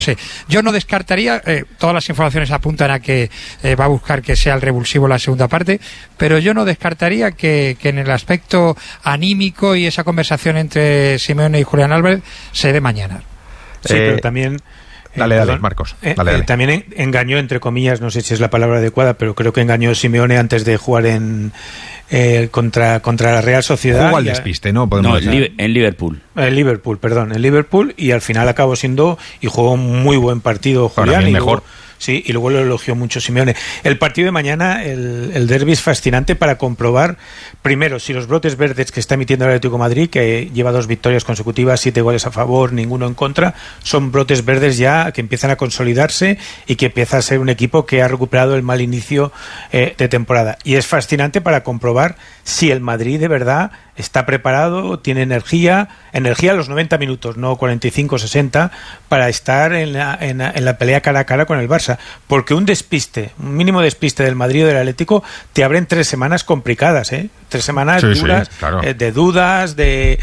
Sí, yo no descartaría, todas las informaciones apuntan a que va a buscar que sea el revulsivo la segunda parte, pero yo no descartaría que en el aspecto anímico y esa conversación entre Simeone y Julián Álvarez se dé mañana. Sí, pero también... Dale, Marcos. Dale. También engañó, entre comillas, no sé si es la palabra adecuada, pero creo que engañó Simeone antes de jugar contra la Real Sociedad. Jugó al despiste, ¿no? En Liverpool. En Liverpool, y al final acabó siendo, y jugó un muy buen partido Julián. Y mejor. Sí, y luego lo elogió mucho Simeone. El partido de mañana, el derbi es fascinante para comprobar, primero, si los brotes verdes que está emitiendo el Atlético de Madrid, que lleva 2 victorias consecutivas, 7 goles a favor, ninguno en contra, son brotes verdes ya que empiezan a consolidarse y que empieza a ser un equipo que ha recuperado el mal inicio de temporada. Y es fascinante para comprobar si el Madrid de verdad está preparado, tiene energía a los 90 minutos, no 45 60, para estar en la pelea cara a cara con el Barça, porque un mínimo despiste del Madrid o del Atlético te abren 3 semanas complicadas, 3 semanas duras, sí, claro. De dudas, de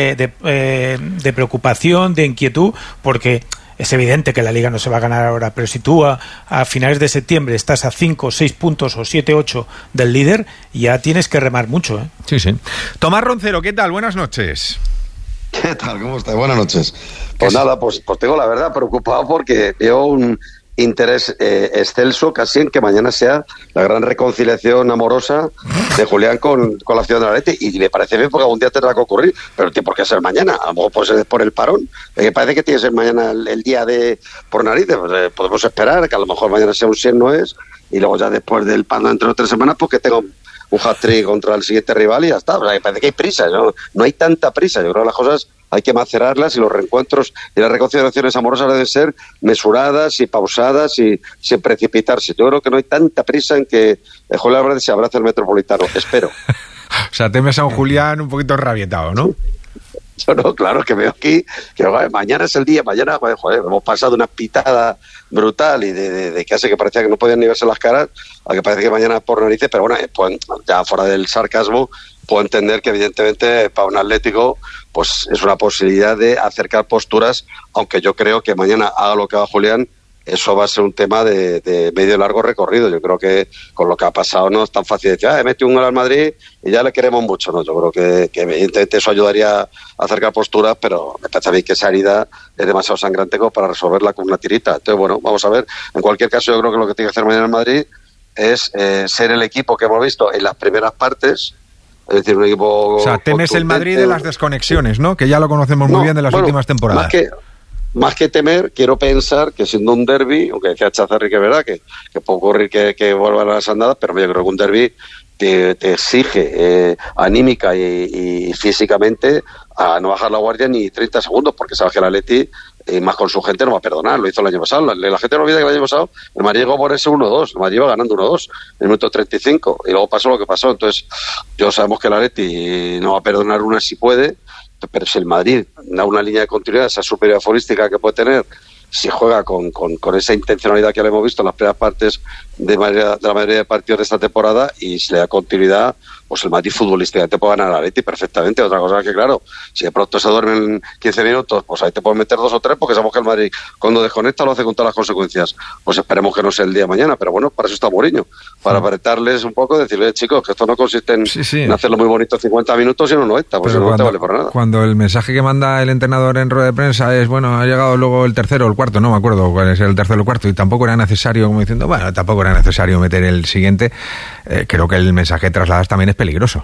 preocupación, de inquietud, porque es evidente que la Liga no se va a ganar ahora, pero si tú a finales de septiembre estás a 5, 6 puntos o 7, 8 del líder, ya tienes que remar mucho, ¿eh? Sí, sí. Tomás Roncero, ¿qué tal? Buenas noches. ¿Qué tal? ¿Cómo estás? Buenas noches. Pues nada, pues tengo la verdad preocupado porque veo un interés excelso casi en que mañana sea la gran reconciliación amorosa de Julián con la ciudad de Atleti, y me parece bien porque algún día tendrá que ocurrir, pero tiene por qué ser mañana, a lo mejor puede ser por el parón, me parece que tiene que ser mañana el día de por narices, pues, podemos esperar que a lo mejor mañana sea un 100 no es, y luego ya después del parón dentro de 3 semanas pues que tenga un hat-trick contra el siguiente rival y ya está. O sea, me parece que hay prisa, no hay tanta prisa. Yo creo que las cosas hay que macerarlas, y los reencuentros y las reconciliaciones amorosas deben ser mesuradas y pausadas y sin precipitarse. Yo creo que no hay tanta prisa en que Julián Álvarez se abrace el Metropolitano, espero. O sea, temes a un Julián un poquito rabietado, ¿no? Yo no, claro, que veo aquí que mañana es el día, mañana, joder, hemos pasado una pitada brutal y de que hace que parecía que no podían ni verse las caras, a que parece que mañana por narices, pero bueno, pues, ya fuera del sarcasmo, puedo entender que evidentemente para un Atlético pues es una posibilidad de acercar posturas, aunque yo creo que mañana haga lo que haga Julián, eso va a ser un tema de medio y largo recorrido. Yo creo que con lo que ha pasado no es tan fácil decir, he metido un gol al Madrid y ya le queremos mucho, ¿no? Yo creo que evidentemente eso ayudaría a acercar posturas, pero me parece a mí que esa herida es demasiado sangrante como para resolverla con una tirita. Entonces, bueno, vamos a ver. En cualquier caso, yo creo que lo que tiene que hacer mañana el Madrid es ser el equipo que hemos visto en las primeras partes, es decir, un equipo... O sea, temes el Madrid de las desconexiones, ¿no? Que ya lo conocemos muy bien de las últimas temporadas. Más que temer, quiero pensar que siendo un derbi, aunque decía Chazarri que es verdad que puede ocurrir que vuelvan a las andadas, pero yo creo que un derbi te exige anímica y físicamente a no bajar la guardia ni 30 segundos, porque sabes que el Atleti, más con su gente, no va a perdonar. Lo hizo el año pasado. La gente no olvida que el año pasado el Madrid llegó por ese 1-2, el Madrid iba ganando 1-2 en el minuto 35 y luego pasó lo que pasó. Entonces, yo sabemos que el Atleti no va a perdonar una si puede, pero si el Madrid da una línea de continuidad, esa superioridad futbolística que puede tener, si juega con esa intencionalidad que le hemos visto en las primeras partes de la mayoría de partidos de esta temporada, y si le da continuidad, pues el Madrid futbolísticamente puede ganar al Atleti perfectamente. Otra cosa es que, claro, si de pronto se duermen 15 minutos, pues ahí te pueden meter 2 o 3, porque sabemos que el Madrid cuando desconecta lo hace con todas las consecuencias. Pues esperemos que no sea el día de mañana, pero bueno, para eso está Mourinho, para apretarles un poco, decirles, chicos, que esto no consiste en hacerlo muy bonito 50 minutos, sino 90, pues no te vale para nada. Cuando el mensaje que manda el entrenador en rueda de prensa es, bueno, ha llegado luego el tercero o el cuarto, no me acuerdo cuál es el tercero o el cuarto, y tampoco era necesario, como diciendo, bueno, tampoco era necesario meter el siguiente, creo que el mensaje que trasladas también es peligroso.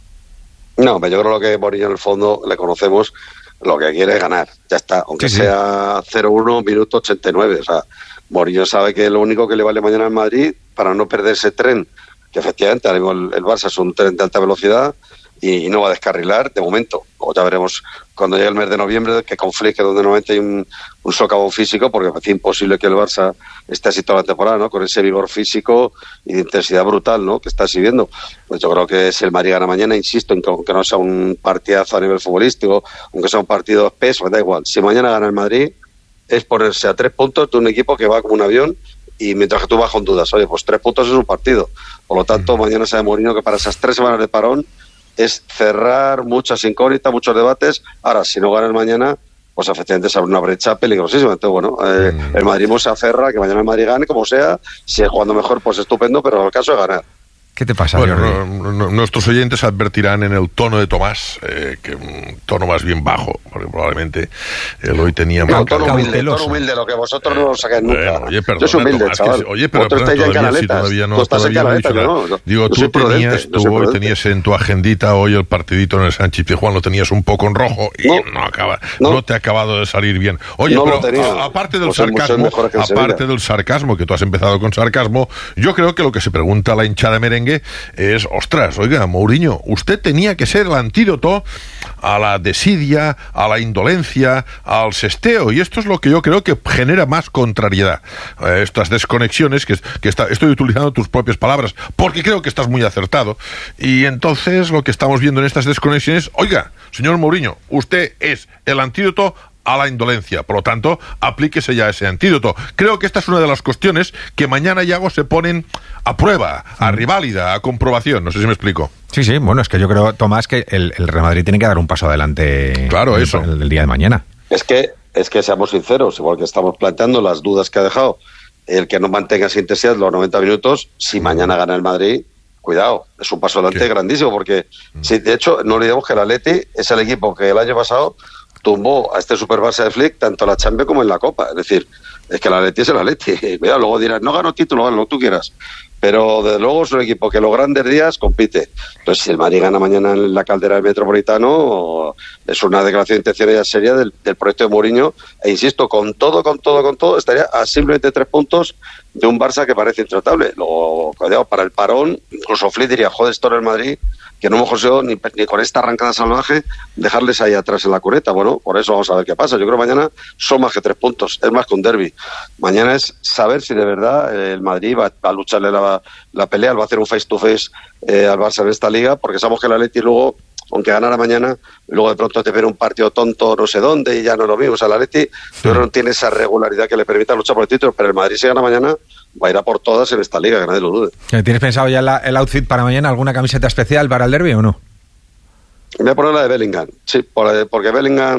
No, yo creo que Mourinho en el fondo le conocemos, lo que quiere es ganar, ya está, aunque sea 0-1, minuto 89, o sea, Mourinho sabe que lo único que le vale mañana al Madrid, para no perder ese tren, que efectivamente ahora mismo el Barça es un tren de alta velocidad y no va a descarrilar de momento, o ya veremos cuando llegue el mes de noviembre que conflicte donde normalmente hay un socavón físico, porque parece imposible que el Barça esté así toda la temporada, ¿no? Con ese vigor físico y de intensidad brutal, ¿no? Que está siguiendo. Pues yo creo que si el Madrid gana mañana, insisto, en que aunque no sea un partidazo a nivel futbolístico, aunque sea un partido espeso, me da igual. Si mañana gana el Madrid, es ponerse a 3 puntos de un equipo que va como un avión, y mientras que tú vas con dudas, oye, pues 3 puntos es un partido. Por lo tanto, mañana sabe Mourinho que para esas 3 semanas de parón es cerrar muchas incógnitas, muchos debates. Ahora, si no gana el mañana, pues efectivamente se abre una brecha peligrosísima. Entonces, bueno, el madridismo se aferra, que mañana el Madrid gane, como sea, si jugando mejor, pues estupendo, pero el caso es ganar. ¿Qué te pasa, Jordi? Nuestros oyentes advertirán en el tono de Tomás, que un tono más bien bajo, porque probablemente él hoy tenía... tono humilde, lo que vosotros no lo sacáis nunca. Oye, perdona, yo soy humilde, Tomás, chaval. Vosotros estáis ya en canaletas. Tú estás en canaletas, ¿no? Digo, tú hoy tenías en tu agendita hoy el partidito en el Sánchez Pizjuán, lo tenías un poco en rojo y no te ha acabado de salir bien. Oye, no pero aparte del sarcasmo, que tú has empezado con sarcasmo, yo creo que lo que se pregunta la hinchada merengue es, ostras, oiga, Mourinho, usted tenía que ser el antídoto a la desidia, a la indolencia, al sesteo, y esto es lo que yo creo que genera más contrariedad. Estas desconexiones, estoy utilizando tus propias palabras, porque creo que estás muy acertado, y entonces lo que estamos viendo en estas desconexiones, oiga, señor Mourinho, usted es el antídoto a la indolencia, por lo tanto, aplíquese ya ese antídoto. Creo que esta es una de las cuestiones que mañana, Yago, se ponen a prueba, a reválida, a comprobación. No sé si me explico. Sí, bueno, es que yo creo, Tomás, que el Real Madrid tiene que dar un paso adelante. Claro, eso. El día de mañana. Es que seamos sinceros, igual que estamos planteando las dudas que ha dejado el que no mantenga esa intensidad los 90 minutos, si mañana gana el Madrid, cuidado, es un paso adelante grandísimo, porque si, de hecho, no olvidemos que el Atleti es el equipo que el año pasado tumbó a este Super Barça de Flick tanto en la Champions como en la Copa. Es decir, es que el Atleti es el Atleti. Cuidado, luego dirás, no ganó título, gana lo que tú quieras. Pero desde luego es un equipo que los grandes días compite. Entonces, si el Madrid gana mañana en la Caldera del Metropolitano, es una declaración de intención ya seria del proyecto de Mourinho. E insisto, con todo, estaría a simplemente 3 puntos de un Barça que parece intratable. Luego, cuidado, para el parón, incluso Flick diría, joder, esto en el Madrid, que no hemos conseguido ni con esta arrancada salvaje dejarles ahí atrás en la cuneta. Bueno, por eso vamos a ver qué pasa. Yo creo que mañana son más que 3 puntos, es más que un derbi. Mañana es saber si de verdad el Madrid va a lucharle la pelea, va a hacer un face to face al Barça en esta liga, porque sabemos que el Atleti luego, aunque ganara mañana, luego de pronto te viene un partido tonto no sé dónde y ya no es lo mismo. O sea, el Atleti no tiene esa regularidad que le permita luchar por el título, pero el Madrid, si gana mañana, va a ir a por todas en esta liga, que nadie lo dude. ¿Tienes pensado ya el outfit para mañana? ¿Alguna camiseta especial para el derbi o no? Me voy a poner la de Bellingham, sí, porque Bellingham,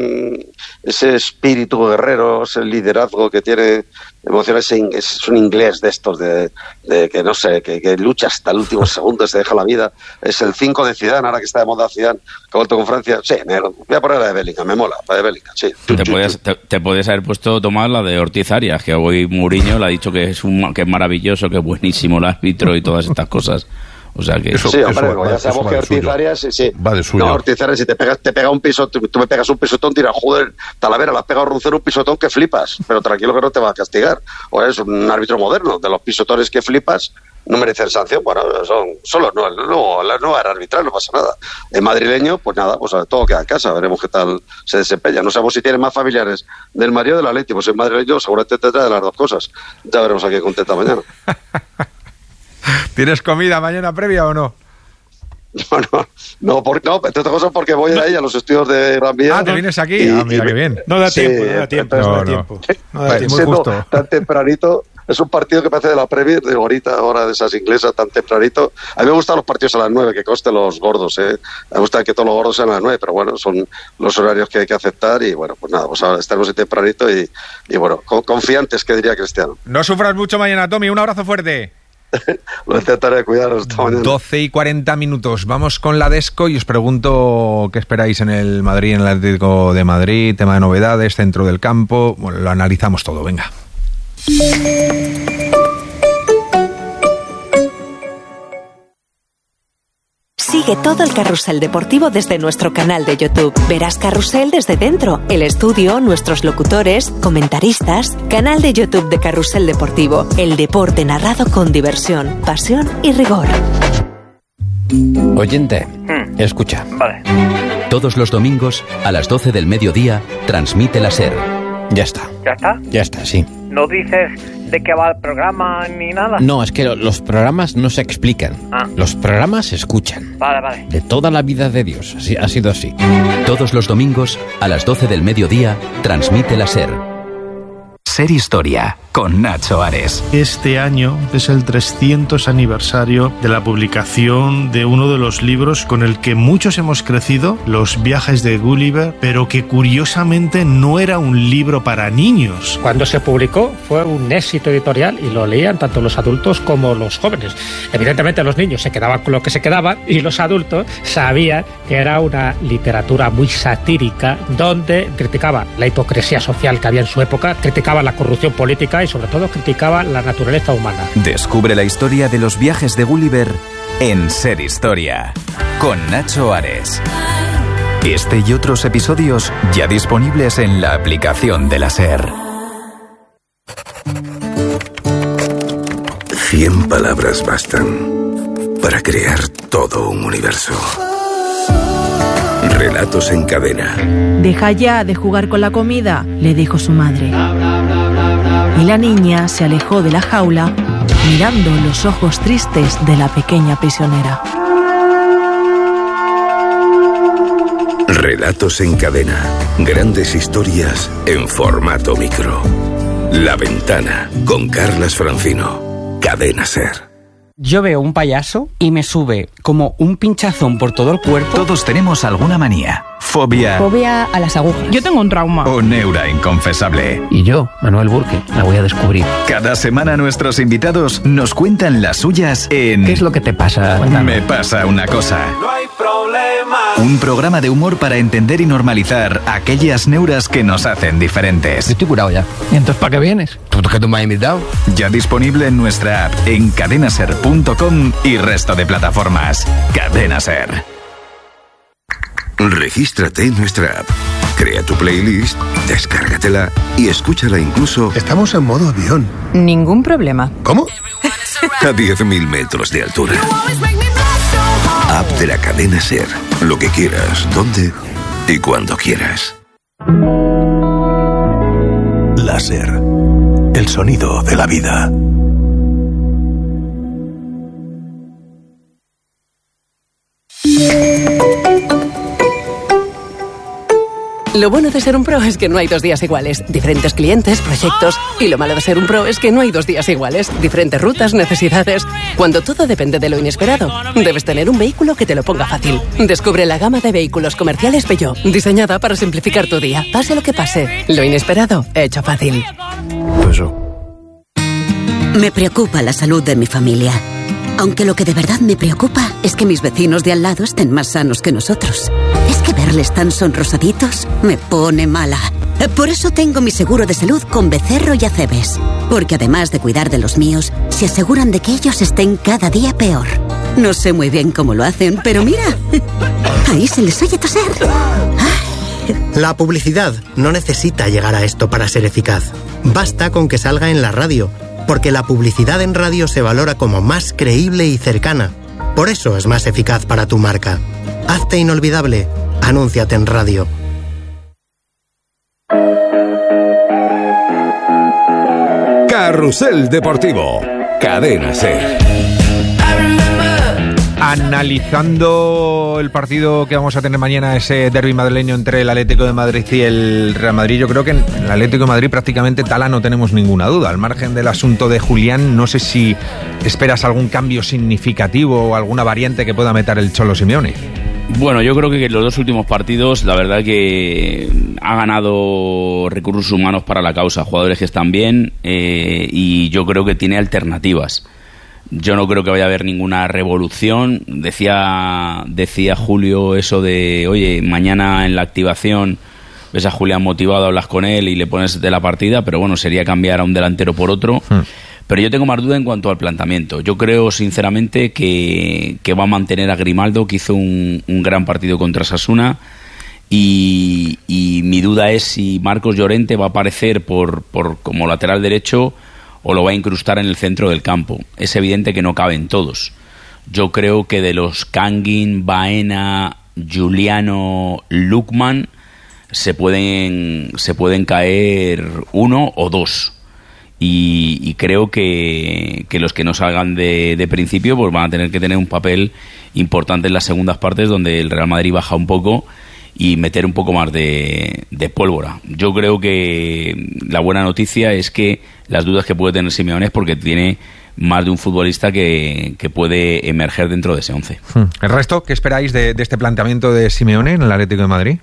ese espíritu guerrero, ese liderazgo que tiene, emocional, es un inglés de estos, de que no sé, que lucha hasta el último segundo, se deja la vida. Es el 5 de Zidane, ahora que está de moda Zidane, que ha vuelto con Francia. Sí, voy a poner la de Bellingham, me mola, la de Bellingham, sí. Te podías haber puesto, Tomás, la de Ortiz Arias, que hoy Mourinho le ha dicho que es maravilloso, que es buenísimo el árbitro y todas estas cosas. O sea que sí, hombre, ya sabemos que Ortiz Arias, sí. Va de suyo. No, Ortiz Arias, si te pega un pisotón, tú me pegas un pisotón, tiras, joder, Talavera, le has pegado a Roncero un pisotón que flipas, pero tranquilo que no te va a castigar. O eres un árbitro moderno, de los pisotones que flipas, no merecen sanción. Bueno, son los no era arbitral, no pasa nada. El madrileño, pues nada, pues todo queda en casa, veremos qué tal se desempeña. No sabemos si tiene más familiares del Madrid o del Atleti, pues el madrileño seguramente tendrá de las dos cosas. Ya veremos a qué contenta mañana. ¿Tienes comida mañana previa o no? No, entre otras cosas porque voy a ir a los estudios de Gran Vía. Ah, ¿te vienes aquí? Mira qué bien. No da tiempo. Muy justo. Tan tempranito. Es un partido que parece de la Premier, de ahora de esas inglesas, tan tempranito. A mí me gustan los partidos a las 9, que coste los gordos, Me gusta que todos los gordos sean a las 9, pero bueno, son los horarios que hay que aceptar y bueno, pues nada, pues ahora estaremos ahí tempranito y bueno, confiantes, que diría Cristiano. No sufras mucho mañana, Tommy, un abrazo fuerte. Lo intentaré cuidaros esta mañana. 12:40. Vamos con la Desco y os pregunto qué esperáis en el Madrid, en el Atlético de Madrid, tema de novedades, centro del campo. Bueno, lo analizamos todo, venga. Sigue todo el carrusel deportivo desde nuestro canal de YouTube. Verás Carrusel desde dentro, el estudio, nuestros locutores, comentaristas. Canal de YouTube de Carrusel Deportivo. El deporte narrado con diversión, pasión y rigor. Oyente, escucha. Vale. Todos los domingos, a las 12 del mediodía, transmite la SER. Ya está. ¿Ya está? Ya está, sí. ¿No dices de qué va el programa ni nada? No, es que los programas no se explican. Los programas se escuchan. Vale. De toda la vida de Dios. Así, ha sido así. Todos los domingos, a las 12 del mediodía, transmite la SER. SER Historia. con Nacho Ares. Este año es el 300 aniversario de la publicación de uno de los libros con el que muchos hemos crecido, Los viajes de Gulliver, pero que curiosamente no era un libro para niños. Cuando se publicó fue un éxito editorial y lo leían tanto los adultos como los jóvenes. Evidentemente los niños se quedaban con lo que se quedaban y los adultos sabían que era una literatura muy satírica donde criticaba la hipocresía social que había en su época, criticaba la corrupción política y sobre todo criticaba la naturaleza humana. Descubre la historia de los viajes de Gulliver en Ser Historia, con Nacho Ares. Este y otros episodios ya disponibles en la aplicación de la SER. 100 palabras bastan para crear todo un universo. Relatos en cadena. Deja ya de jugar con la comida, le dijo su madre. Y la niña se alejó de la jaula, mirando los ojos tristes de la pequeña prisionera. Relatos en cadena. Grandes historias en formato micro. La Ventana, con Carlas Francino. Cadena SER. Yo veo un payaso y me sube como un pinchazón por todo el cuerpo. Todos tenemos alguna manía. Fobia. Fobia a las agujas. Yo tengo un trauma. O neura inconfesable. Y yo, Manuel Burke, la voy a descubrir. Cada semana nuestros invitados nos cuentan las suyas en... ¿Qué es lo que te pasa? Cuéntame. Me pasa una cosa. No hay problema. Un programa de humor para entender y normalizar aquellas neuras que nos hacen diferentes. Yo estoy curado ya. ¿Y entonces para qué vienes? ¿Tú que tú me has invitado? Ya disponible en nuestra app, en cadenaser.com y resto de plataformas. Cadena Ser. Regístrate en nuestra app. Crea tu playlist, descárgatela y escúchala incluso... Estamos en modo avión. Ningún problema. ¿Cómo? A 10.000 metros de altura. App de la cadena SER. Lo que quieras, donde y cuando quieras. La SER. El sonido de la vida. Lo bueno de ser un pro es que no hay 2 días iguales. Diferentes clientes, proyectos. Y lo malo de ser un pro es que no hay 2 días iguales. Diferentes rutas, necesidades. Cuando todo depende de lo inesperado, debes tener un vehículo que te lo ponga fácil. Descubre la gama de vehículos comerciales Peugeot, diseñada para simplificar tu día. Pase lo que pase, lo inesperado, hecho fácil. Me preocupa la salud de mi familia. Aunque lo que de verdad me preocupa es que mis vecinos de al lado estén más sanos que nosotros. Es que verles tan sonrosaditos me pone mala. Por eso tengo mi seguro de salud con Becerro y Acebes. Porque además de cuidar de los míos, se aseguran de que ellos estén cada día peor. No sé muy bien cómo lo hacen, pero mira, ahí se les oye toser. La publicidad no necesita llegar a esto para ser eficaz. Basta con que salga en la radio. Porque la publicidad en radio se valora como más creíble y cercana. Por eso es más eficaz para tu marca. Hazte inolvidable. Anúnciate en radio. Carrusel Deportivo. Cadena SER. Analizando el partido que vamos a tener mañana, ese derbi madrileño entre el Atlético de Madrid y el Real Madrid, yo creo que en el Atlético de Madrid prácticamente tala no tenemos ninguna duda. Al margen del asunto de Julián, no sé si esperas algún cambio significativo o alguna variante que pueda meter el Cholo Simeone. Bueno, yo creo que los 2 últimos partidos, la verdad que ha ganado recursos humanos para la causa, jugadores que están bien y yo creo que tiene alternativas. Yo no creo que vaya a haber ninguna revolución. Decía Julio eso de, oye, mañana en la activación ves a Julián motivado, hablas con él y le pones de la partida, pero bueno, sería cambiar a un delantero por otro. Pero yo tengo más duda en cuanto al planteamiento. Yo creo sinceramente que va a mantener a Grimaldo, que hizo un gran partido contra Osasuna, y mi duda es si Marcos Llorente va a aparecer por como lateral derecho o lo va a incrustar en el centro del campo. Es evidente que no caben todos. Yo creo que de los Kangin, Baena, Juliano, Lukman se pueden caer 1 o 2. Y creo que los que no salgan de principio pues van a tener que tener un papel importante en las segundas partes, donde el Real Madrid baja un poco y meter un poco más de pólvora. Yo creo que la buena noticia es que las dudas que puede tener Simeone es porque tiene más de un futbolista que puede emerger dentro de ese 11. ¿El resto qué esperáis de este planteamiento de Simeone en el Atlético de Madrid?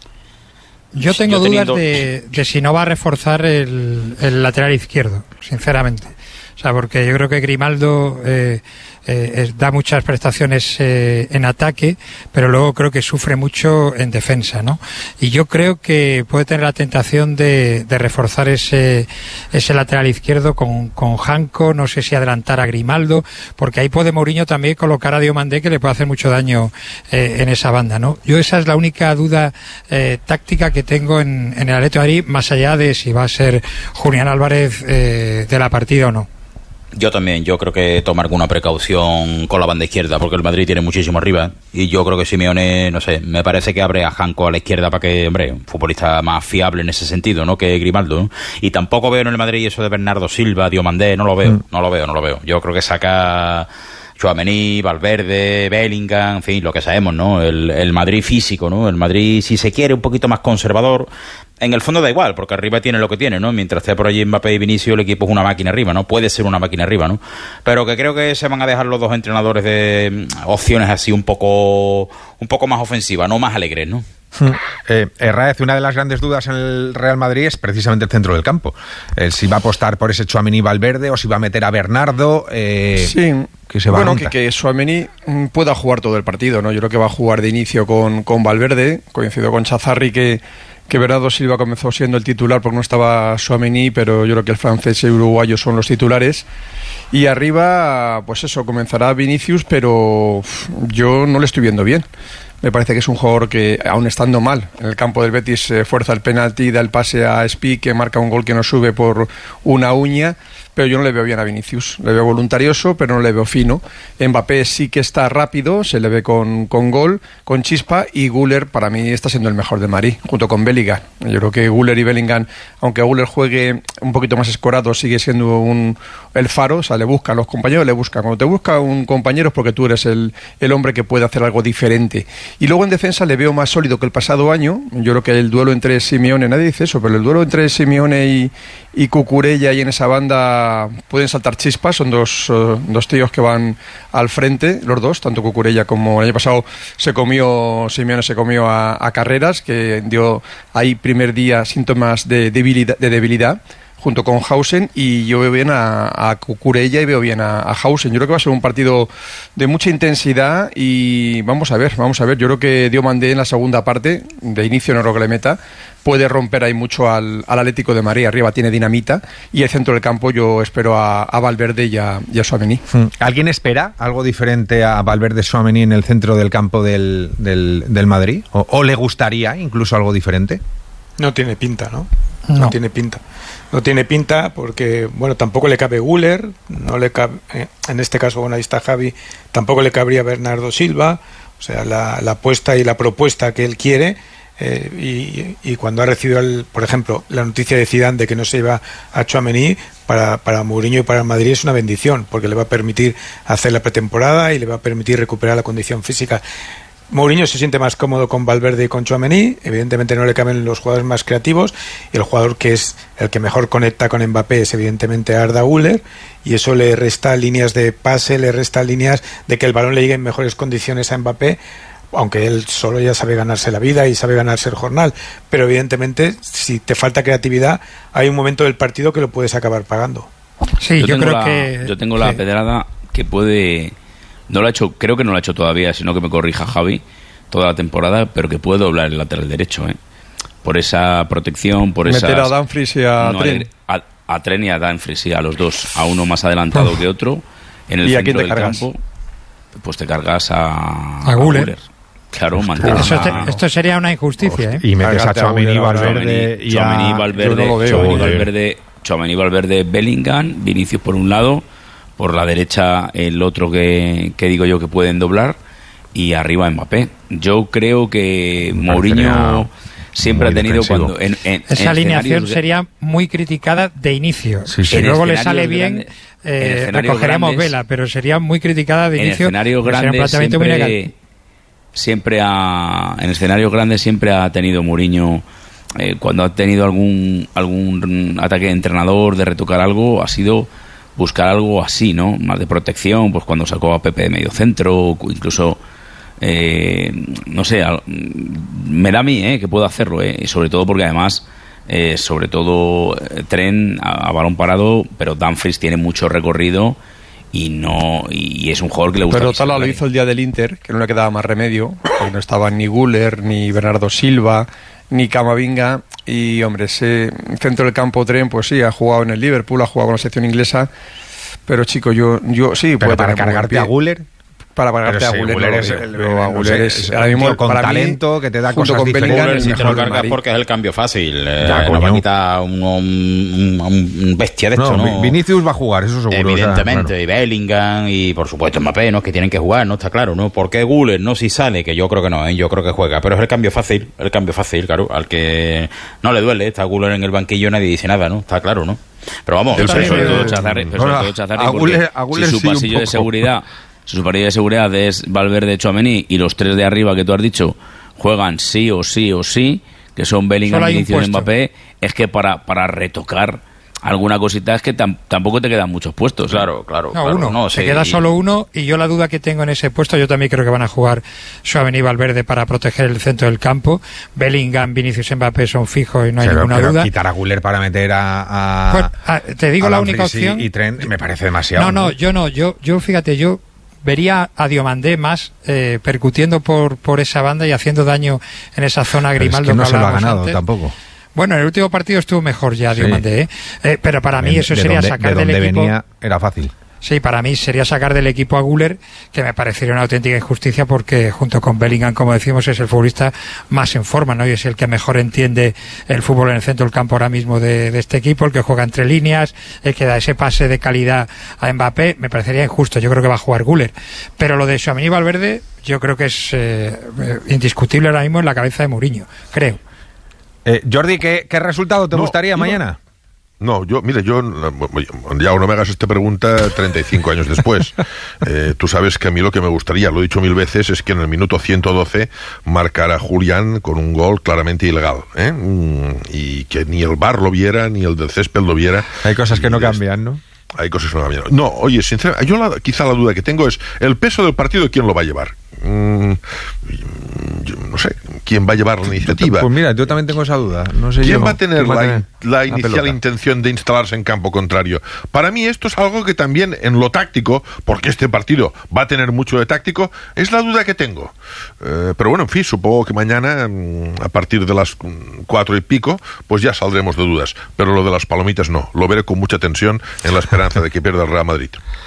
Yo tengo dudas de si no va a reforzar el lateral izquierdo, sinceramente. O sea, porque yo creo que Grimaldo da muchas prestaciones en ataque, pero luego creo que sufre mucho en defensa, ¿no? Y yo creo que puede tener la tentación de reforzar ese lateral izquierdo con Janko, no sé si adelantar a Grimaldo, porque ahí puede Mourinho también colocar a Diomandé, que le puede hacer mucho daño en esa banda, ¿no? Yo esa es la única duda táctica que tengo en el Atlético de Madrid, más allá de si va a ser Julián Álvarez de la partida o no. Yo también, yo creo que toma alguna precaución con la banda izquierda, porque el Madrid tiene muchísimo arriba, y yo creo que Simeone, no sé, me parece que abre a Janko a la izquierda para que, hombre, un futbolista más fiable en ese sentido, ¿no?, que Grimaldo, ¿no? Y tampoco veo en el Madrid eso de Bernardo Silva, Diomandé, no lo veo. Yo creo que saca Tchouaméni, Valverde, Bellingham, en fin, lo que sabemos, ¿no? El Madrid físico, ¿no? El Madrid, si se quiere, un poquito más conservador. En el fondo da igual, porque arriba tiene lo que tiene, ¿no? Mientras esté por allí Mbappé y Vinicius, el equipo es una máquina arriba, ¿no? Puede ser una máquina arriba, ¿no? Pero que creo que se van a dejar los dos entrenadores de opciones así un poco más ofensivas, no más alegres, ¿no? Raez, una de las grandes dudas en el Real Madrid es precisamente el centro del campo. Si va a apostar por ese Tchouaméni Valverde o si va a meter a Bernardo. Sí. Que Tchouaméni pueda jugar todo el partido, ¿no? Yo creo que va a jugar de inicio con Valverde. Coincido con Chazarri que Bernardo Silva comenzó siendo el titular porque no estaba Tchouaméni, pero yo creo que el francés y el uruguayo son los titulares. Y arriba, pues eso, comenzará Vinicius, pero yo no le estoy viendo bien. Me parece que es un jugador que, aun estando mal en el campo del Betis, fuerza el penalti, da el pase a Spi, que marca un gol que no sube por una uña, pero yo no le veo bien a Vinicius. Le veo voluntarioso, pero no le veo fino. Mbappé sí que está rápido, se le ve con gol, con chispa, y Güler para mí está siendo el mejor de Madrid, junto con Bellingham. Yo creo que Güler y Bellingham, aunque Güler juegue un poquito más escorado, sigue siendo el faro, o sea, le buscan los compañeros, le buscan. Cuando te busca un compañero es porque tú eres el hombre que puede hacer algo diferente. Y luego en defensa le veo más sólido que el pasado año. Yo creo que el duelo entre Simeone, nadie dice eso, pero el duelo entre Simeone y Cucurella y en esa banda pueden saltar chispas. Son dos tíos que van al frente, los dos, tanto Cucurella como el año pasado Simeone se comió a Carreras, que dio ahí primer día síntomas de debilidad, junto con Hausen, y yo veo bien a Cucurella y veo bien a Hausen. Yo creo que va a ser un partido de mucha intensidad y vamos a ver. Yo creo que Diomandé en la segunda parte, de inicio no creo que le meta, puede romper ahí mucho al Atlético de Madrid. Arriba tiene dinamita, y el centro del campo yo espero a Valverde y a Tchouaméni. ¿Alguien espera algo diferente a Valverde, Tchouaméni en el centro del campo del Madrid? ¿O le gustaría incluso algo diferente? No tiene pinta, ¿no? No tiene pinta porque, bueno, tampoco le cabe Güler, no le cabe, en este caso, bueno, ahí está Javi, tampoco le cabría Bernardo Silva. O sea, la apuesta y la propuesta que él quiere, y cuando ha recibido, por ejemplo, la noticia de Zidane de que no se iba a Tchouaméni, para Mourinho y para el Madrid es una bendición, porque le va a permitir hacer la pretemporada y le va a permitir recuperar la condición física. Mourinho se siente más cómodo con Valverde y con Tchouaméni. Evidentemente no le caben los jugadores más creativos, y el jugador que es el que mejor conecta con Mbappé es evidentemente Arda Güler, y eso le resta líneas de pase, le resta líneas de que el balón le llegue en mejores condiciones a Mbappé, aunque él solo ya sabe ganarse la vida y sabe ganarse el jornal. Pero evidentemente, si te falta creatividad, hay un momento del partido que lo puedes acabar pagando. Sí, yo tengo la pedrada que puede... No lo ha hecho, creo que no lo ha hecho todavía, sino que me corrija Javi, toda la temporada, pero que puede doblar el lateral derecho, por esa protección, por esa... Meter a Dumfries y a Tren. A Tren y a Dumfries, sí, a los dos, a uno más adelantado que otro, en el centro del campo, pues te cargas a Güler. Claro, mantienes esto sería una injusticia, Y metes a Tchouaméni, Valverde y Tchouaméni, Valverde, Bellingham, Vinicius por un lado, por la derecha el otro que digo yo que pueden doblar, y arriba Mbappé. Yo creo que Mourinho siempre ha tenido defensivo. Cuando esa alineación sería muy criticada de inicio. Si luego le sale bien, recogeremos vela, pero sería muy criticada de inicio. En escenarios grandes en escenarios grandes siempre ha tenido Mourinho, cuando ha tenido algún ataque de entrenador, de retocar algo, ha sido buscar algo así, ¿no? Más de protección, pues cuando sacó a Pepe de medio centro, incluso no sé, me da a mí que puedo hacerlo, y sobre todo porque además Trent a balón parado, pero Dumfries tiene mucho recorrido y es un jugador que le gusta. Pero Tala lo hizo el día del Inter, que no le quedaba más remedio, porque no estaban ni Güler, ni Bernardo Silva, ni Camavinga, y hombre, ese centro del campo Trent, pues sí, ha jugado en el Liverpool, ha jugado con la selección inglesa, pero chico, yo sí, pero para cargarte a Güler. Para pagarte a Güler es ahora mismo con para talento mí, que te da cosas diferentes. Si te lo cargas porque es el cambio fácil, no va a quitar un bestia de esto, ¿no? Vinicius va a jugar, eso seguro. Evidentemente, claro. Y Bellingham y por supuesto Mbappé, ¿no? Que tienen que jugar, ¿no? Está claro, ¿no? ¿Por qué Güler no si sale? Que yo creo que no, yo creo que juega, pero es el cambio fácil, claro, al que no le duele, está Güler en el banquillo, nadie dice nada, ¿no? Está claro, ¿no? Pero vamos, sobre todo Chazarri, si su pasillo de seguridad, su pasillo de seguridad es Valverde, Tchouaméni y los tres de arriba que tú has dicho juegan sí o sí, que son Bellingham, Vinicius y Mbappé, es que para retocar alguna cosita es que tampoco te quedan muchos puestos. Claro. Uno. Se queda solo uno, y yo la duda que tengo en ese puesto, yo también creo que van a jugar Tchouaméni y Valverde para proteger el centro del campo. Bellingham, Vinicius y Mbappé son fijos y no hay ninguna duda. Quitar a Güler para meter a te digo la única opción. Y Trent me parece demasiado. Yo fíjate, yo vería a Diomandé más percutiendo por esa banda y haciendo daño en esa zona. Grimaldo, es que no se lo ha ganado antes. Tampoco. Bueno, en el último partido estuvo mejor ya Diomandé, pero para mí eso sería sacar del equipo. Venía era fácil. Sí, para mí sería sacar del equipo a Güler, que me parecería una auténtica injusticia porque junto con Bellingham, como decimos, es el futbolista más en forma, ¿no? Y es el que mejor entiende el fútbol en el centro del campo ahora mismo de este equipo, el que juega entre líneas, el que da ese pase de calidad a Mbappé. Me parecería injusto, yo creo que va a jugar Güler. Pero lo de Tchouaméni y Valverde yo creo que es indiscutible ahora mismo en la cabeza de Mourinho, creo. Jordi, ¿qué resultado te gustaría mañana? No, ya no me hagas esta pregunta 35 años después. Tú sabes que a mí lo que me gustaría, lo he dicho 1000 veces, es que en el minuto 112 marcara Julián con un gol claramente ilegal, y que ni el VAR lo viera, ni el del césped lo viera. Hay cosas que no cambian, ¿no? Hay cosas que no cambian. No, oye, sinceramente, quizá la duda que tengo es el peso del partido, ¿quién lo va a llevar? Yo no sé quién va a llevar la iniciativa. Pues mira, yo también tengo esa duda. No sé ¿Quién va a tener la inicial intención de instalarse en campo contrario? Para mí esto es algo que también en lo táctico, porque este partido va a tener mucho de táctico, es la duda que tengo. Pero bueno, en fin, supongo que mañana a partir de las 4 y pico pues ya saldremos de dudas. Pero lo de las palomitas no, lo veré con mucha tensión en la esperanza de que pierda el Real Madrid.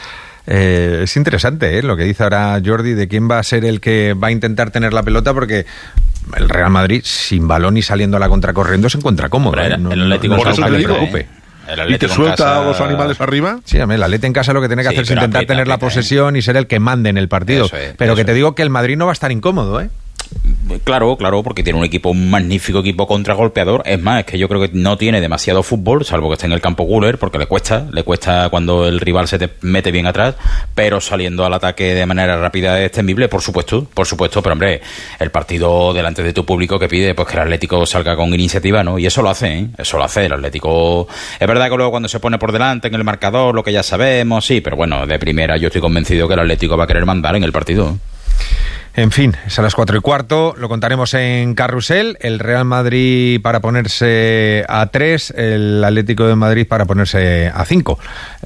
Es interesante lo que dice ahora Jordi de quién va a ser el que va a intentar tener la pelota, porque el Real Madrid sin balón y saliendo a la contracorriendo se encuentra cómodo. El Atlético por eso le preocupe. ¿Y te suelta a los animales arriba? Sí, el Atleti en casa lo que tiene que hacer es intentar tener la posesión y ser el que mande en el partido. Pero que te digo que el Madrid no va a estar incómodo, Claro, porque tiene un magnífico equipo contragolpeador. Es más, es que yo creo que no tiene demasiado fútbol, salvo que esté en el campo Güler, porque le cuesta cuando el rival se te mete bien atrás, pero saliendo al ataque de manera rápida es temible, por supuesto, pero hombre, el partido delante de tu público que pide pues que el Atlético salga con iniciativa, ¿no? Y eso lo hace, el Atlético. Es verdad que luego cuando se pone por delante en el marcador, lo que ya sabemos, sí, pero bueno, de primera yo estoy convencido que el Atlético va a querer mandar en el partido. En fin, es a las 4:15, lo contaremos en Carrusel, el Real Madrid para ponerse a 3, el Atlético de Madrid para ponerse a 5.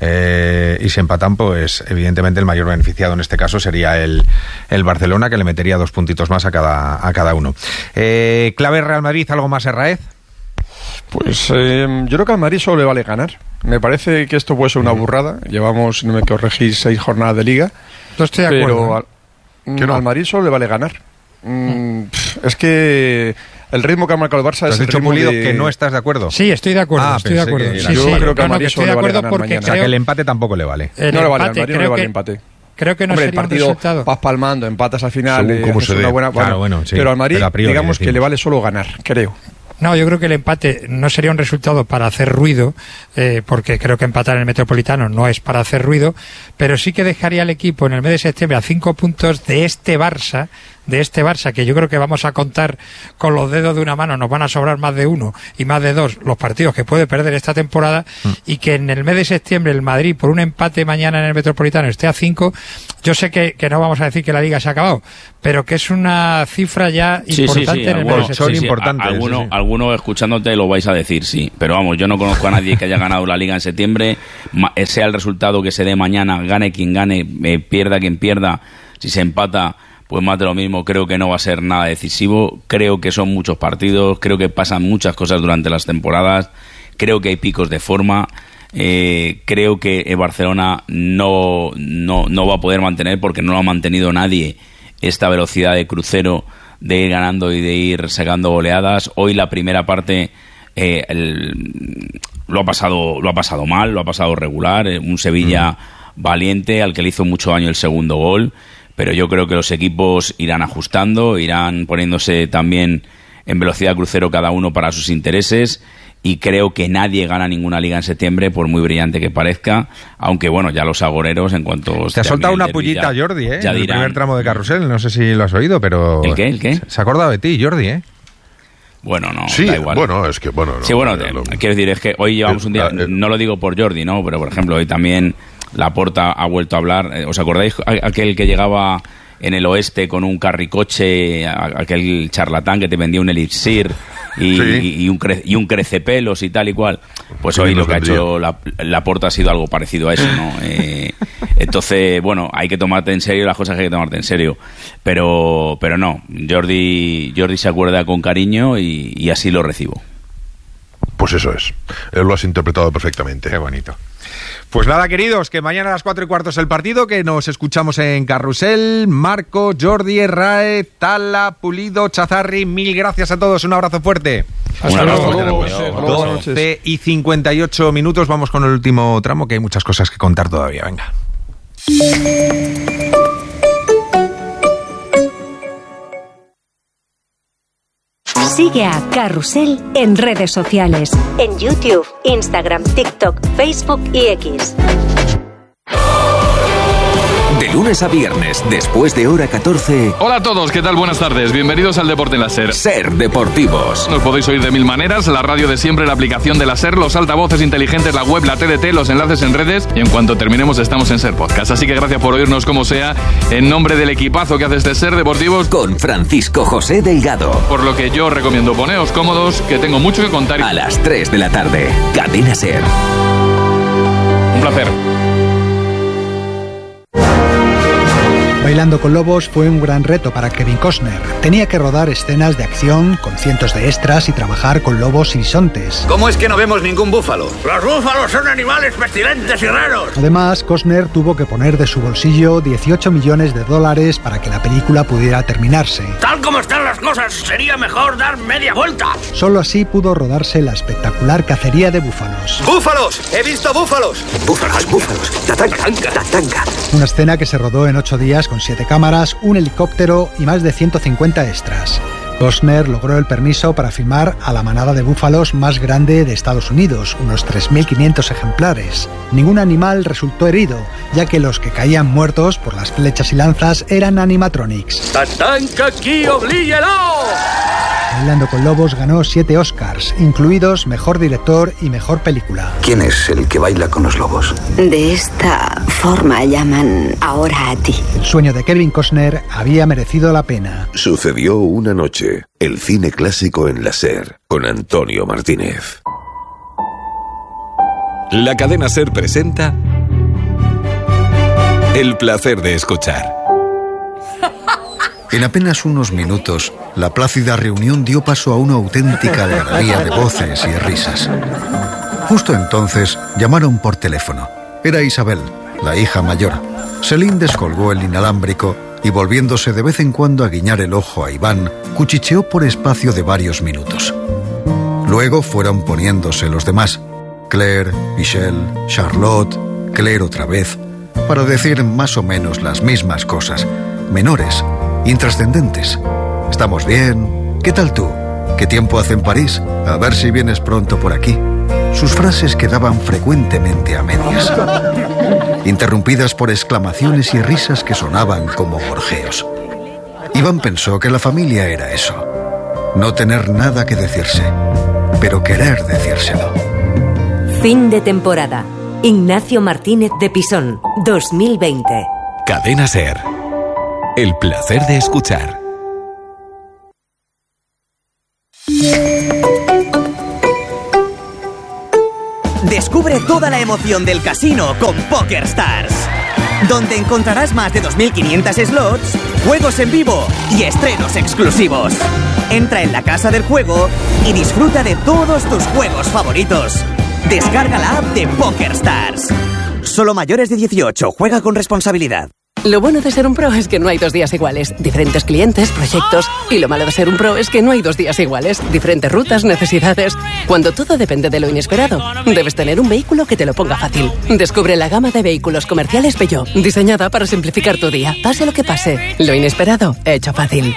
Y si empatan, pues evidentemente el mayor beneficiado en este caso sería el Barcelona, que le metería 2 puntitos más a cada uno. Clave Real Madrid, ¿algo más, Herráez? Pues yo creo que al Madrid solo le vale ganar. Me parece que esto puede ser una burrada. Llevamos, si no me corregís, 6 jornadas de liga. No estoy de acuerdo. Pero al Madrid solo le vale ganar. Es que el ritmo que ha marcado el Barça es el ritmo que no estás de acuerdo. Sí, estoy de acuerdo. Yo creo que al Madrid solo le vale ganar mañana. O sea, que el empate tampoco le vale. No le vale, al Madrid no le vale el empate. Creo que no sería el partido un resultado. vas palmando, empatas al final, es una buena. Pero al Madrid, digamos que le vale solo ganar, creo. No, yo creo que el empate no sería un resultado para hacer ruido, porque creo que empatar en el Metropolitano no es para hacer ruido, pero sí que dejaría al equipo en el mes de septiembre a 5 puntos de este Barça, de este Barça, que yo creo que vamos a contar con los dedos de una mano, nos van a sobrar más de uno y más de dos los partidos que puede perder esta temporada, y que en el mes de septiembre el Madrid, por un empate mañana en el Metropolitano, esté a 5, yo sé que no vamos a decir que la Liga se ha acabado, pero que es una cifra ya importante en el mes de septiembre. Algunos escuchándote lo vais a decir, sí, pero vamos, yo no conozco a nadie que haya ganado la Liga en septiembre, sea el resultado que se dé mañana, gane quien gane, pierda quien pierda, si se empata, pues más de lo mismo. Creo que no va a ser nada decisivo, creo que son muchos partidos, creo que pasan muchas cosas durante las temporadas, creo que hay picos de forma, creo que Barcelona no va a poder mantener, porque no lo ha mantenido nadie, esta velocidad de crucero de ir ganando y de ir sacando goleadas. Hoy la primera parte lo ha pasado mal, lo ha pasado regular, un Sevilla valiente al que le hizo mucho daño el segundo gol, pero yo creo que los equipos irán ajustando, irán poniéndose también en velocidad crucero cada uno para sus intereses, y creo que nadie gana ninguna liga en septiembre, por muy brillante que parezca, aunque bueno, ya los agoreros, en cuanto... Te ha soltado una pullita, Jordi, en el primer tramo de Carrusel, no sé si lo has oído, pero... ¿El qué? Se ha acordado de ti, Jordi, Bueno, no, sí, da igual. Bueno, es que bueno. Sí, bueno, quiero decir, es que hoy llevamos un día, no lo digo por Jordi, ¿no? Pero por ejemplo, hoy también Laporta ha vuelto a hablar. ¿Os acordáis aquel que llegaba en el oeste con un carricoche, aquel charlatán que te vendía un elixir y un crecepelos y tal y cual? Pues hoy lo que ha hecho Laporta ha sido algo parecido a eso, ¿no? Entonces, bueno, hay que tomarte en serio las cosas que hay que tomarte en serio, pero no, Jordi se acuerda con cariño y así lo recibo. Pues eso es, lo has interpretado perfectamente. Qué bonito. Pues nada, queridos, que mañana a las 4:15 es el partido, que nos escuchamos en Carrusel. Marco, Jordi, Rae, Tala, Pulido, Chazarri, mil gracias a todos, un abrazo fuerte. Hasta luego. 12:58, vamos con el último tramo, que hay muchas cosas que contar todavía, venga. Sigue a Carrusel en redes sociales, en YouTube, Instagram, TikTok, Facebook y X. De lunes a viernes, después de hora 14... Hola a todos, ¿qué tal? Buenas tardes. Bienvenidos al Deporte en la SER. SER Deportivos. Nos podéis oír de mil maneras, la radio de siempre, la aplicación de la SER, los altavoces inteligentes, la web, la TDT, los enlaces en redes, y en cuanto terminemos estamos en SER Podcast. Así que gracias por oírnos como sea, en nombre del equipazo que hace este SER Deportivos. Con Francisco José Delgado. Por lo que yo recomiendo poneos cómodos, que tengo mucho que contar. A las 3 de la tarde, Cadena SER. Un placer. Bailando con Lobos fue un gran reto para Kevin Costner. Tenía que rodar escenas de acción con cientos de extras y trabajar con lobos y bisontes. ¿Cómo es que no vemos ningún búfalo? ¡Los búfalos son animales pestilentes y raros! Además, Costner tuvo que poner de su bolsillo $18 millones para que la película pudiera terminarse. Tal como están las cosas, sería mejor dar media vuelta. Solo así pudo rodarse la espectacular cacería de búfalos. ¡Búfalos! ¡He visto búfalos! ¡Búfalos! ¡Tatanka! Una escena que se rodó en 8 días con 7 cámaras, un helicóptero y más de 150 extras. Costner logró el permiso para filmar a la manada de búfalos más grande de Estados Unidos, unos 3.500 ejemplares. Ningún animal resultó herido, ya que los que caían muertos por las flechas y lanzas eran animatronics. ¡Tatanka aquí, oblíguelo! Bailando con Lobos ganó 7 Oscars, incluidos Mejor Director y Mejor Película. ¿Quién es el que baila con los lobos? De esta forma llaman ahora a ti. El sueño de Kevin Costner había merecido la pena. Sucedió una noche, el cine clásico en la SER, con Antonio Martínez. La cadena SER presenta El placer de escuchar. En apenas unos minutos, la plácida reunión dio paso a una auténtica algarabía de voces y risas. Justo entonces, llamaron por teléfono. Era Isabel, la hija mayor. Celine descolgó el inalámbrico y, volviéndose de vez en cuando a guiñar el ojo a Iván, cuchicheó por espacio de varios minutos. Luego fueron poniéndose los demás. Claire, Michelle, Charlotte, Claire otra vez, para decir más o menos las mismas cosas, menores, intrascendentes. ¿Estamos bien? ¿Qué tal tú? ¿Qué tiempo hace en París? A ver si vienes pronto por aquí. Sus frases quedaban frecuentemente a medias, interrumpidas por exclamaciones y risas que sonaban como gorjeos. Iván pensó que la familia era eso. No tener nada que decirse, pero querer decírselo. Fin de temporada. Ignacio Martínez de Pisón, 2020. Cadena SER. El placer de escuchar. Descubre toda la emoción del casino con PokerStars, donde encontrarás más de 2.500 slots, juegos en vivo y estrenos exclusivos. Entra en la casa del juego y disfruta de todos tus juegos favoritos. Descarga la app de PokerStars. Solo mayores de 18. Juega con responsabilidad. Lo bueno de ser un pro es que no hay 2 días iguales. Diferentes clientes, proyectos. Y lo malo de ser un pro es que no hay 2 días iguales. Diferentes rutas, necesidades. Cuando todo depende de lo inesperado, debes tener un vehículo que te lo ponga fácil. Descubre la gama de vehículos comerciales Peugeot, diseñada para simplificar tu día. Pase lo que pase, lo inesperado, hecho fácil.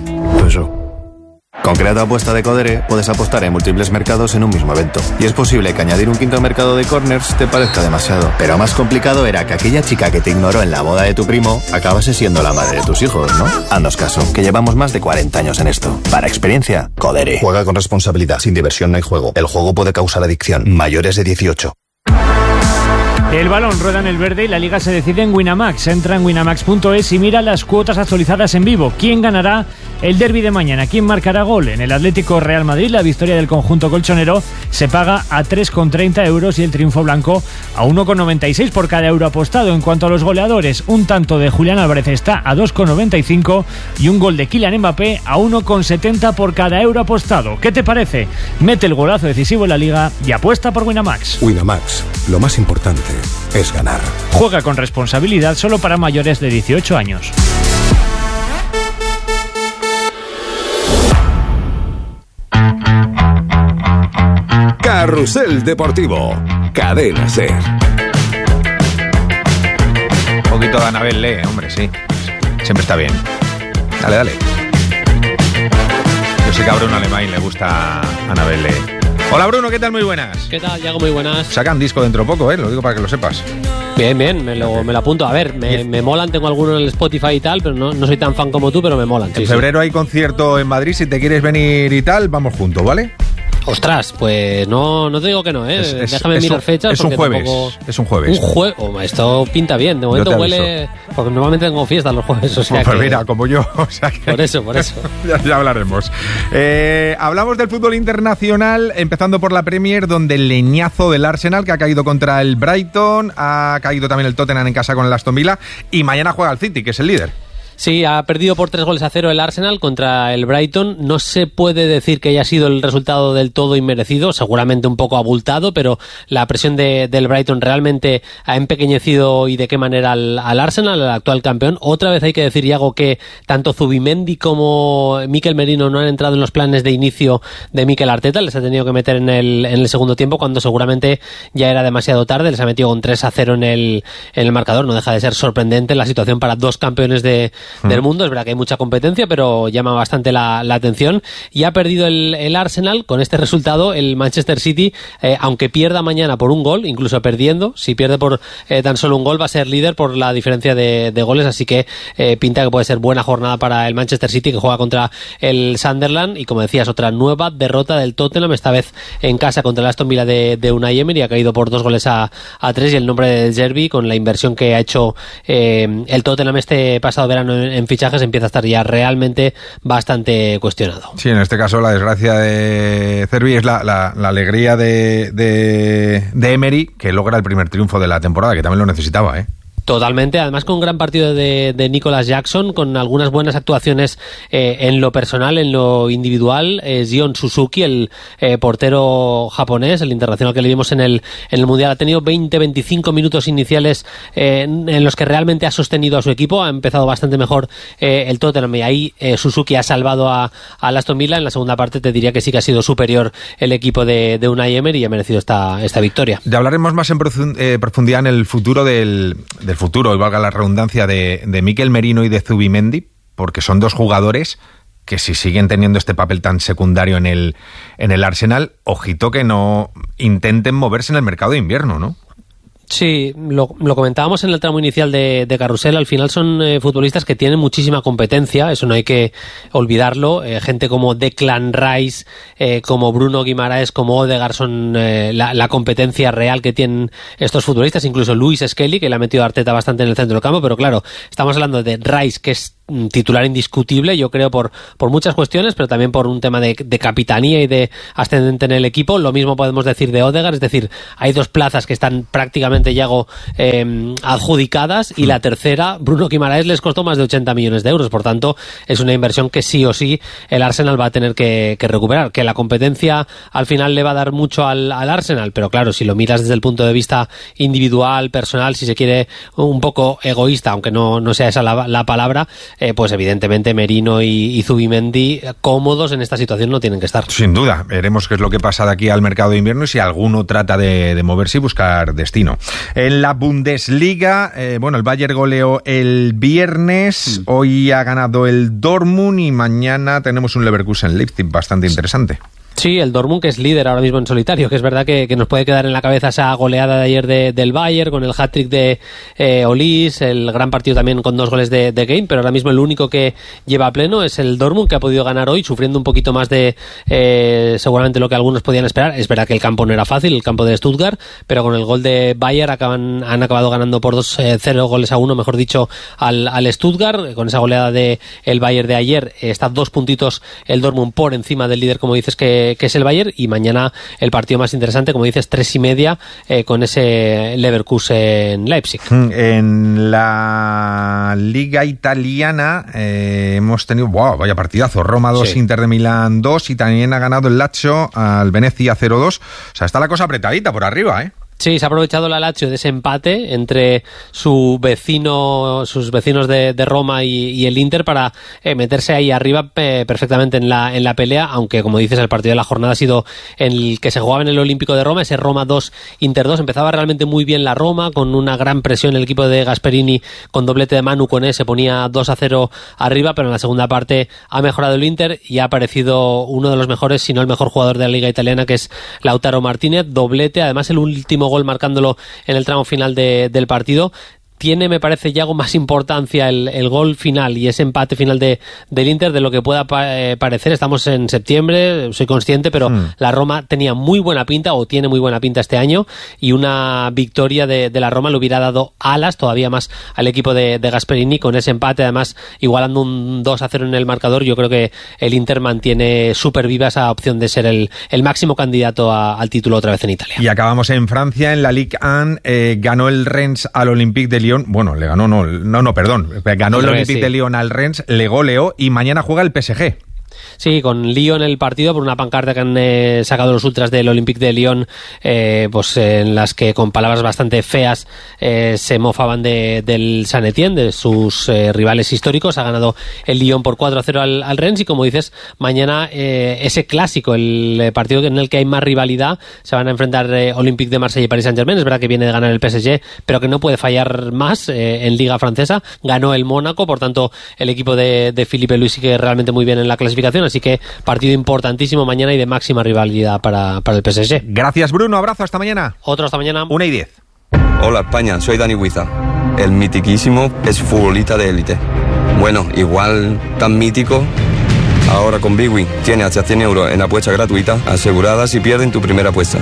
Con Crea tu apuesta de Codere puedes apostar en múltiples mercados en un mismo evento. Y es posible que añadir un quinto mercado de corners te parezca demasiado. Pero más complicado era que aquella chica que te ignoró en la boda de tu primo acabase siendo la madre de tus hijos, ¿no? Haznos caso, que llevamos más de 40 años en esto. Para experiencia, Codere. Juega con responsabilidad. Sin diversión no hay juego. El juego puede causar adicción. Mayores de 18. El balón rueda en el verde y la liga se decide en Winamax. Entra en winamax.es y mira las cuotas actualizadas en vivo. ¿Quién ganará el derbi de mañana? ¿Quién marcará gol? En el Atlético Real Madrid, la victoria del conjunto colchonero se paga a 3,30 euros y el triunfo blanco a 1,96 por cada euro apostado. En cuanto a los goleadores, un tanto de Julián Álvarez está a 2,95 y un gol de Kylian Mbappé a 1,70 por cada euro apostado. ¿Qué te parece? Mete el golazo decisivo en la liga y apuesta por Winamax. Winamax, lo más importante es ganar. Juega con responsabilidad, solo para mayores de 18 años. Carrusel Deportivo. Cadena SER. Un poquito de Anabel lee, hombre, sí. Siempre está bien. Dale, dale. Yo sé que a Bruno Alemán le gusta Anabel lee. Hola Bruno, ¿qué tal? Muy buenas. ¿Qué tal, Yago? Muy buenas. Sacan disco dentro de poco, lo digo para que lo sepas. Bien, me lo apunto. A ver, me molan, tengo alguno en el Spotify y tal, pero no soy tan fan como tú, pero me molan. En febrero hay concierto en Madrid, si te quieres venir y tal, vamos juntos, ¿vale? Ostras, pues no te digo que no, ¿eh? Déjame mirar fechas. Es un jueves. Es un jueves. Un jueves. Esto pinta bien. De momento huele. Porque normalmente tengo fiestas los jueves. O sea pues mira, como yo. O sea que... Por eso. ya hablaremos. Hablamos del fútbol internacional, empezando por la Premier, donde el leñazo del Arsenal, que ha caído contra el Brighton, ha caído también el Tottenham en casa con el Aston Villa, y mañana juega el City, que es el líder. Sí, ha perdido por 3-0 el Arsenal contra el Brighton. No se puede decir que haya sido el resultado del todo inmerecido, seguramente un poco abultado, pero la presión del Brighton realmente ha empequeñecido, y de qué manera al Arsenal, al actual campeón. Otra vez hay que decir, Iago, que tanto Zubimendi como Mikel Merino no han entrado en los planes de inicio de Mikel Arteta. Les ha tenido que meter en el segundo tiempo, cuando seguramente ya era demasiado tarde. Les ha metido con 3-0 en el marcador. No deja de ser sorprendente la situación para dos campeones del mundo. Es verdad que hay mucha competencia, pero llama bastante la atención. Y ha perdido el Arsenal. Con este resultado, el Manchester City, aunque pierda mañana por un gol, incluso perdiendo, si pierde por tan solo un gol, va a ser líder por la diferencia de goles. Así que pinta que puede ser buena jornada para el Manchester City, que juega contra el Sunderland. Y como decías, otra nueva derrota del Tottenham, esta vez en casa contra el Aston Villa de Unai Emery. Ha caído por 2-3, y el nombre de Derby, con la inversión que ha hecho el Tottenham este pasado verano en fichajes, empieza a estar ya realmente bastante cuestionado. Sí, en este caso la desgracia de Cervi es la alegría de Emery, que logra el primer triunfo de la temporada, que también lo necesitaba, ¿eh? Totalmente, además con un gran partido de Nicolas Jackson, con algunas buenas actuaciones en lo personal, en lo individual. Gion Suzuki, el portero japonés, el internacional que le vimos en el Mundial, ha tenido 20-25 minutos iniciales en los que realmente ha sostenido a su equipo. Ha empezado bastante mejor el Tottenham, y ahí Suzuki ha salvado a Aston Villa. En la segunda parte te diría que sí que ha sido superior el equipo de Unai Emery, y ha merecido esta victoria. Ya hablaremos más en profundidad en el futuro del futuro, y valga la redundancia, de Mikel Merino y de Zubimendi, porque son dos jugadores que, si siguen teniendo este papel tan secundario en el Arsenal, ojito que no intenten moverse en el mercado de invierno, ¿no? Sí, lo comentábamos en el tramo inicial de Carrusel. Al final son futbolistas que tienen muchísima competencia, eso no hay que olvidarlo. Gente como Declan Rice, como Bruno Guimaraes, como Odegaard son la competencia real que tienen estos futbolistas. Incluso Luis Skelly, que le ha metido a Arteta bastante en el centro del campo, pero claro, estamos hablando de Rice, que es titular indiscutible, yo creo por muchas cuestiones, pero también por un tema de capitanía y de ascendente en el equipo. Lo mismo podemos decir de Odegaard, es decir, hay dos plazas que están prácticamente ya adjudicadas, y la tercera, Bruno Guimaraes, les costó más de 80 millones de euros, por tanto es una inversión que sí o sí el Arsenal va a tener que recuperar. Que la competencia al final le va a dar mucho al Arsenal, pero claro, si lo miras desde el punto de vista individual, personal, si se quiere un poco egoísta, aunque no sea esa la palabra, pues evidentemente Merino y Zubimendi cómodos en esta situación no tienen que estar. Sin duda, veremos qué es lo que pasa de aquí al mercado de invierno y si alguno trata de moverse y buscar destino. En la Bundesliga, el Bayern goleó el viernes, hoy ha ganado el Dortmund y mañana tenemos un Leverkusen-Leipzig bastante interesante. Sí, el Dortmund, que es líder ahora mismo en solitario, que es verdad que nos puede quedar en la cabeza esa goleada de ayer del Bayern, con el hat-trick de Olis, el gran partido también con 2 goles de Game, pero ahora mismo el único que lleva a pleno es el Dortmund, que ha podido ganar hoy, sufriendo un poquito más de seguramente lo que algunos podían esperar. Es verdad que el campo no era fácil, el campo de Stuttgart, pero con el gol de Bayern han acabado ganando por 0 goles a 1, mejor dicho, al Stuttgart. Con esa goleada de el Bayern de ayer, está 2 puntitos el Dortmund por encima del líder, como dices, que es el Bayern, y mañana el partido más interesante, como dices, 3:30, con ese Leverkusen-Leipzig. En la Liga Italiana hemos tenido, vaya partidazo, Roma 2, sí. Inter de Milán 2, y también ha ganado el Lazio al Venezia 0-2, o sea, está la cosa apretadita por arriba, Sí, se ha aprovechado la Lazio de ese empate entre sus vecinos de Roma y el Inter para meterse ahí arriba perfectamente en la pelea, aunque como dices, el partido de la jornada ha sido el que se jugaba en el Olímpico de Roma, ese Roma 2, Inter 2. Empezaba realmente muy bien la Roma, con una gran presión el equipo de Gasperini, con doblete de Manu Koné, se ponía 2-0 arriba, pero en la segunda parte ha mejorado el Inter y ha aparecido uno de los mejores, si no el mejor jugador de la Liga Italiana, que es Lautaro Martínez, doblete, además el último gol marcándolo en el tramo final del partido. Tiene, me parece, Yago, más importancia el gol final y ese empate final del Inter de lo que pueda parecer. Estamos en septiembre, soy consciente, pero la Roma tenía muy buena pinta, o tiene muy buena pinta este año, y una victoria de la Roma le hubiera dado alas todavía más al equipo de Gasperini. Con ese empate, además igualando un 2-0 en el marcador, yo creo que el Inter mantiene súper viva esa opción de ser el máximo candidato al título otra vez en Italia. Y acabamos en Francia, en la Ligue 1, ganó el Rennes al Olympique de Lyon. Bueno, le ganó, ganó el Olympique de Lyon al Rennes, le goleó, y mañana juega el PSG. Sí, con Lyon en el partido, por una pancarta que han sacado los ultras del Olympique de Lyon, pues en las que con palabras bastante feas se mofaban del Saint-Étienne, de sus rivales históricos. Ha ganado el Lyon por 4-0 al Rennes, y como dices, mañana ese clásico, el partido en el que hay más rivalidad, se van a enfrentar Olympique de Marsella y Paris Saint-Germain. Es verdad que viene de ganar el PSG, pero que no puede fallar más en Liga Francesa. Ganó el Mónaco, por tanto el equipo de Philippe Luis sigue realmente muy bien en la clasificación, así que partido importantísimo mañana y de máxima rivalidad para el PSG. Gracias, Bruno, abrazo, hasta mañana. Otro, hasta mañana. 1:10. Hola España, soy Dani Huiza. El mitiquísimo es futbolista de élite. Bueno, igual tan mítico. Ahora con Bwin tiene hasta 100 euros en apuesta gratuita asegurada si pierden tu primera apuesta.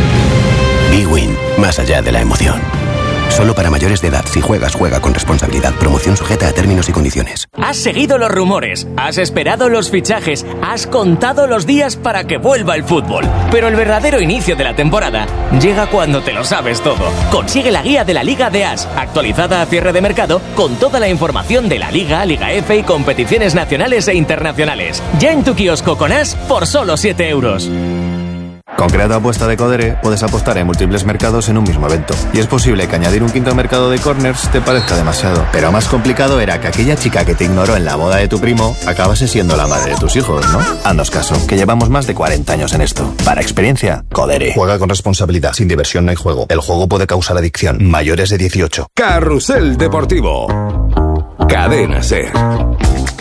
Bwin, más allá de la emoción. Solo para mayores de edad. Si juegas, juega con responsabilidad. Promoción sujeta a términos y condiciones. Has seguido los rumores, has esperado los fichajes, has contado los días para que vuelva el fútbol. Pero el verdadero inicio de la temporada llega cuando te lo sabes todo. Consigue la guía de la Liga de As, actualizada a cierre de mercado, con toda la información de la Liga, Liga F y competiciones nacionales e internacionales. Ya en tu kiosco con As por solo 7 euros. Con Creato Apuesta de Codere puedes apostar en múltiples mercados en un mismo evento. Y es posible que añadir un quinto mercado de corners te parezca demasiado. Pero más complicado era que aquella chica que te ignoró en la boda de tu primo acabase siendo la madre de tus hijos, ¿no? Haznos caso, que llevamos más de 40 años en esto. Para experiencia, Codere. Juega con responsabilidad. Sin diversión no hay juego. El juego puede causar adicción. Mayores de 18. Carrusel Deportivo. Cadena SER.